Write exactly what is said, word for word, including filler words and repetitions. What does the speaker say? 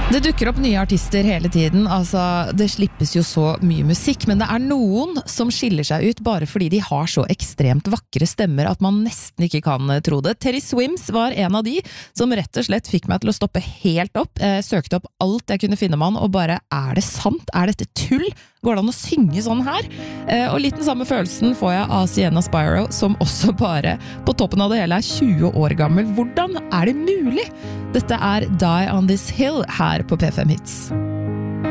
Det dukker opp nye artister hele tiden, altså det slippes jo så mye musikk, men det er noen som skiller seg ut bare fordi de har så ekstremt vakre stemmer at man nesten ikke kan tro det. Teddy Swims var en av de som rett og slett fikk meg til å stoppe helt opp. Jeg søkte opp alt jeg kunne finne med han, og bare, er det sant? Er dette tull? Går det an å synge sånn her? Og litt den samme følelsen får jeg av Sienna Spyro, som også bare på toppen av det hele er tjue år gammel. Hvordan er det mulig? Dette er Die on This Hill her på P fem Hits.